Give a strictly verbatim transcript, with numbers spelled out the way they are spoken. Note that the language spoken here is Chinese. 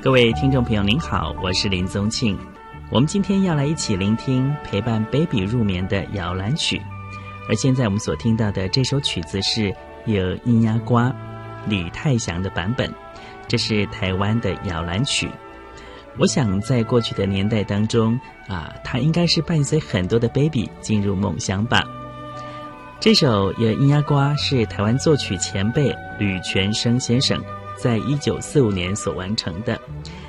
各位听众朋友您好，我是林宗庆。我们今天要来一起聆听陪伴 baby 入眠的摇篮曲，而现在我们所听到的这首曲子是由音压瓜吕泰祥的版本，这是台湾的摇篮曲。我想在过去的年代当中啊，它应该是伴随很多的 baby 进入梦乡吧。这首由音压瓜是台湾作曲前辈吕全生先生在一九四五年所完成的，